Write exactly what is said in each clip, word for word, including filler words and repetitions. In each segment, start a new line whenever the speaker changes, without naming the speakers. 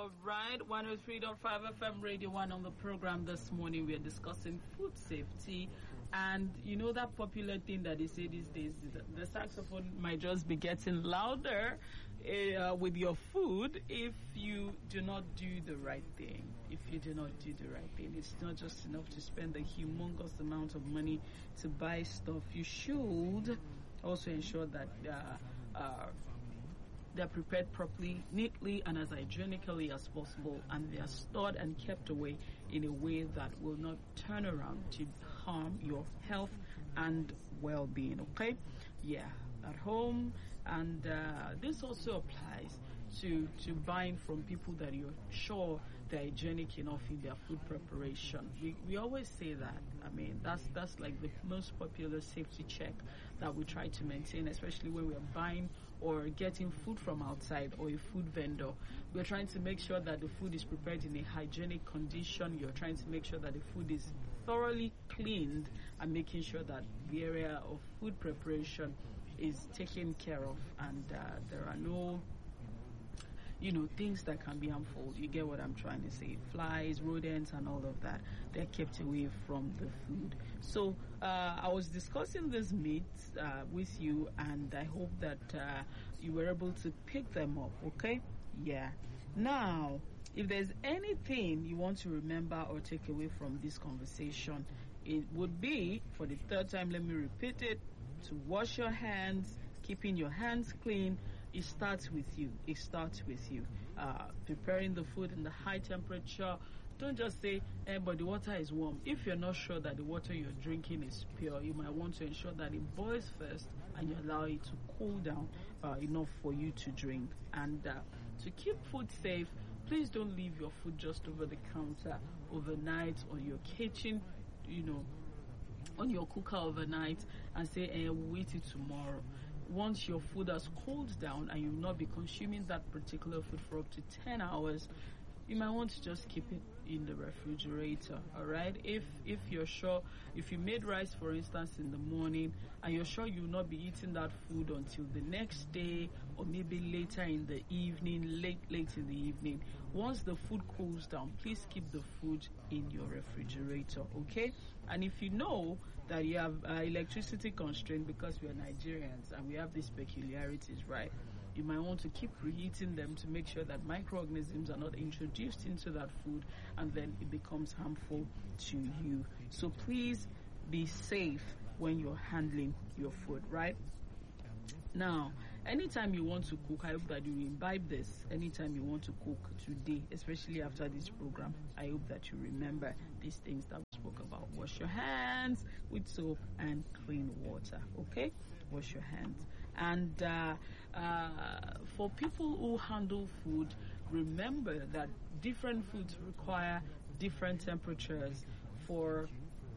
All right, one oh three point five F M Radio one on the program this morning. We are discussing food safety. And you know that popular thing that they say these days, the saxophone might just be getting louder uh, with your food if you do not do the right thing. If you do not do the right thing, it's not just enough to spend a humongous amount of money to buy stuff. You should also ensure that uh, uh, they're prepared properly, neatly, and as hygienically as possible, and they are stored and kept away in a way that will not turn around to harm your health and well-being, okay? Yeah, at home, and uh, this also applies to, to buying from people that you're sure they're hygienic enough in their food preparation. We, we always say that. I mean, that's, that's like the most popular safety check that we try to maintain, especially when we're buying or getting food from outside or a food vendor. We're trying to make sure that the food is prepared in a hygienic condition. You're trying to make sure that the food is thoroughly cleaned and making sure that the area of food preparation is taken care of, and uh, there are no you know, things that can be harmful. You get what I'm trying to say. Flies, rodents, and all of that. They're kept away from the food. So uh, I was discussing this myths uh, with you, and I hope that uh, you were able to pick them up, okay? Yeah. Now, if there's anything you want to remember or take away from this conversation, it would be, for the third time, let me repeat it, to wash your hands, keeping your hands clean. It starts with you. It starts with you. Uh, preparing the food in the high temperature. Don't just say, eh, but the water is warm. If you're not sure that the water you're drinking is pure, you might want to ensure that it boils first and you allow it to cool down uh, enough for you to drink. And uh, to keep food safe, please don't leave your food just over the counter overnight or your kitchen, you know, on your cooker overnight and say, eh, we'll eat it tomorrow. Once your food has cooled down and you will not be consuming that particular food for up to ten hours, you might want to just keep it in the refrigerator, all right? If if you're sure, if you made rice, for instance, in the morning, and you're sure you will not be eating that food until the next day or maybe later in the evening, late, late in the evening, once the food cools down, please keep the food in your refrigerator, okay? And if you know that you have uh, electricity constraint because we are Nigerians and we have these peculiarities, right? You might want to keep reheating them to make sure that microorganisms are not introduced into that food and then it becomes harmful to you. So please be safe when you're handling your food, right? Now, anytime you want to cook, I hope that you imbibe this. Anytime you want to cook today, especially after this program, I hope that you remember these things that we spoke about. Wash your hands with soap and clean water, okay? Wash your hands. And uh, uh, for people who handle food, remember that different foods require different temperatures. For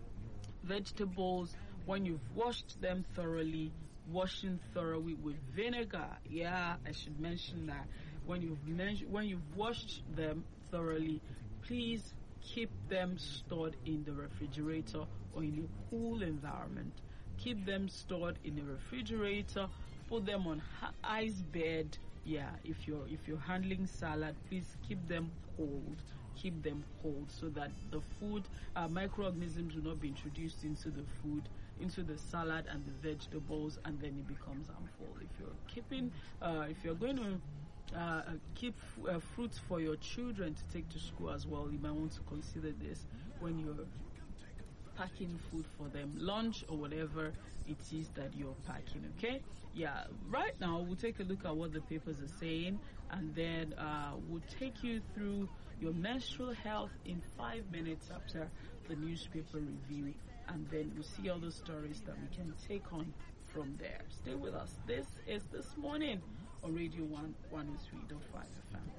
vegetables, when you've washed them thoroughly, washing thoroughly with vinegar. Yeah, I should mention that. When you've men- when you've washed them thoroughly, please keep them stored in the refrigerator or in a cool environment. Keep them stored in the refrigerator. Put them on ha- ice bed. Yeah, if you're if you're handling salad, please keep them cold. Keep them cold so that the food uh, microorganisms will not be introduced into the food, into the salad and the vegetables, and then it becomes harmful. If you're keeping, uh, if you're going to uh, keep f- uh, fruits for your children to take to school as well, you might want to consider this when you're packing food for them, lunch or whatever it is that you're packing, okay? Yeah, right now we'll take a look at what the papers are saying, and then uh, we'll take you through your menstrual health in five minutes after the newspaper review, and then we'll see all the stories that we can take on from there. Stay with us. This is This Morning on Radio one oh three point five F M.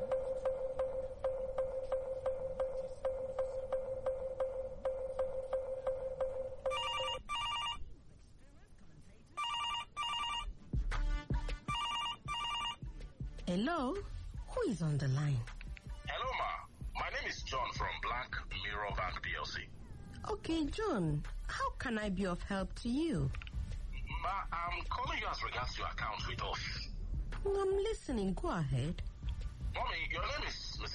Hello? Who is on the line?
Hello, ma. My name is John from Black Mirror Bank P L C.
Okay, John. How can I be of help to you?
Ma, I'm calling you as regards your account with us.
I'm listening. Go ahead.
Mommy, your name is Missus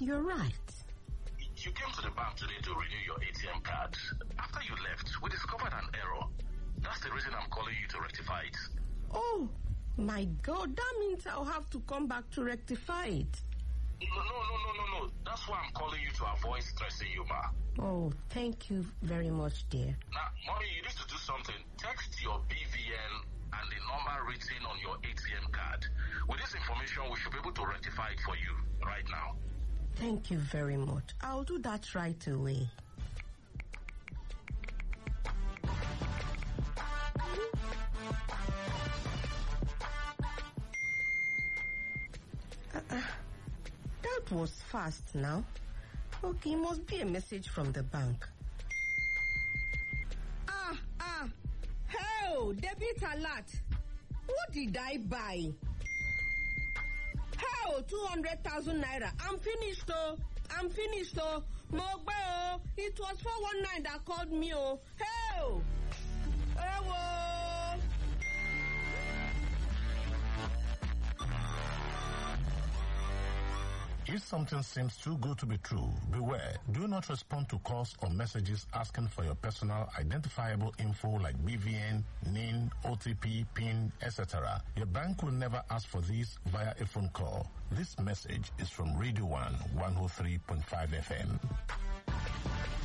you're right.
You came to the bank today to renew your A T M card. After you left, we discovered an error. That's the reason I'm calling you to rectify it.
Oh, my God, that means I'll have to come back to rectify it.
No, no, no, no, no, no. That's why I'm calling you to avoid stressing you, ma.
Oh, thank you very much, dear.
Now, mommy, you need to do something. Text your B V N and the number written on your A T M card. With this information, we should be able to rectify it for you right now.
Thank you very much. I'll do that right away. Uh, uh, that was fast now. Okay, must be a message from the bank. Ah, ah. Hell, debit alert. What did I buy? Hell, two hundred thousand naira. I'm finished, oh. I'm finished, oh. Mogbe, oh. It was four one nine that called me, oh. Hell. Hello.
If something seems too good to be true, beware. Do not respond to calls or messages asking for your personal identifiable info like B V N, N I N, O T P, PIN, et cetera. Your bank will never ask for these via a phone call. This message is from Radio one, one oh three point five F M.